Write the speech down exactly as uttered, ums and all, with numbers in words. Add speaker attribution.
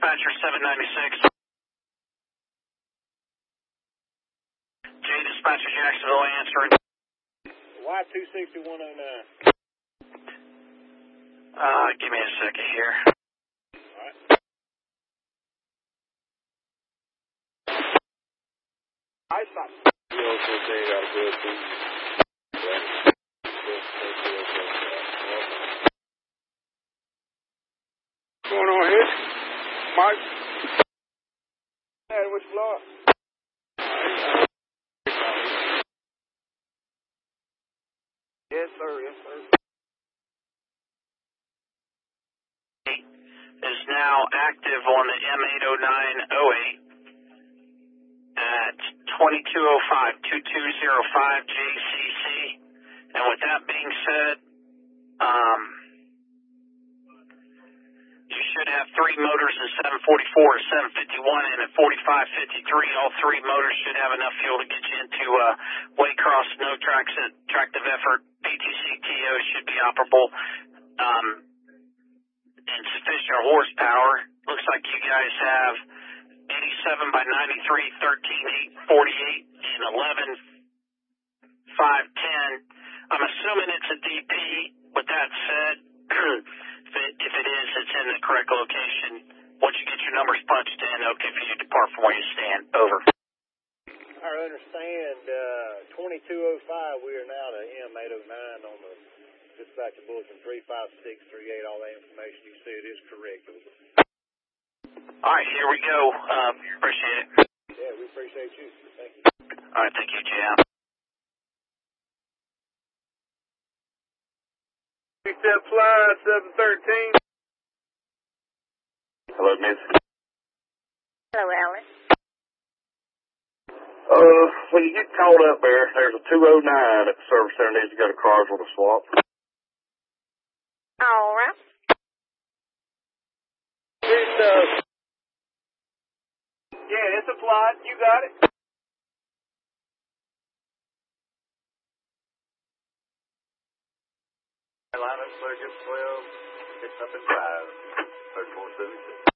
Speaker 1: dispatcher seven ninety-six. J dispatcher Jacksonville answering.
Speaker 2: Y two sixty-one oh nine.
Speaker 1: Uh, give me a second here.
Speaker 2: Alright. I stop. You also say you got a good team. What's going on here? Mike? Hey, which block? Yes, sir. Yes, sir.
Speaker 1: Is now active on the M eight oh nine oh eight at twenty-two oh five, twenty-two oh five J C C. And with that being said, um, you should have three motors in seven forty-four, seven fifty-one, and at forty-five fifty-three. All three motors should have enough fuel to get you into uh, Waycross, no tracks, tractive effort. P T C T O should be operable. Um, and sufficient horsepower. Looks like you guys have eighty-seven by ninety-three, thirteen, eight forty-eight, and eleven, five ten. I'm assuming it's a D P. With that said, if, it, if it is, it's in the correct location. Once you get your numbers punched in, it'll give you to depart from where you stand. Over.
Speaker 2: I understand uh, twenty-two oh five, we are now to M eight oh nine on the dispatcher bulletin three five six three eight. All that information you said is correct.
Speaker 1: All right, here we go. Uh, appreciate it.
Speaker 2: Yeah, we appreciate you. Thank you.
Speaker 1: All right, thank you, Jim.
Speaker 2: Step fly seven thirteen.
Speaker 3: Hello, Miss.
Speaker 4: Hello, Alice.
Speaker 3: Uh, when you get called up there, there's a two oh nine at the service center needs to go to Carswell to swap.
Speaker 4: All right.
Speaker 2: It's, uh, yeah, it's applied. You got it.
Speaker 3: Carolina, Circuit twelve, picked up in five, thirty-four seventy-six.